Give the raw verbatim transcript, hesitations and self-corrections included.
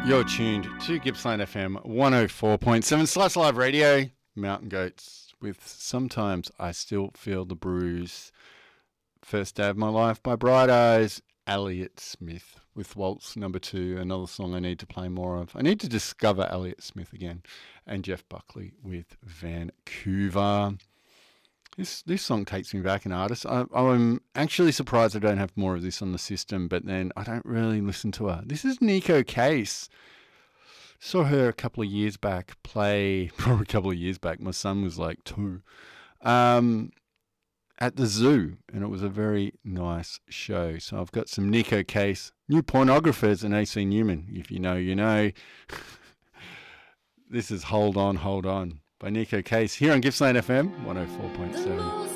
You're tuned to Gippsland F M one oh four point seven Slice Live Radio, Mountain Goats, with Sometimes I Still Feel the Bruise. First Day of My Life by Bright Eyes, Elliott Smith with Waltz Number Two, another song I need to play more of. I need to discover Elliott Smith again, and Jeff Buckley with Vancouver. This this song takes me back, an artist. I, I'm actually surprised I don't have more of this on the system, but then I don't really listen to her. This is Neko Case. Saw her a couple of years back play, probably a couple of years back. My son was like two, um, at the zoo, and it was a very nice show. So I've got some Neko Case, New Pornographers, and A C Newman. If you know, you know. This is Hold On, Hold On by Neko Case here on Gippsland F M one oh four point seven.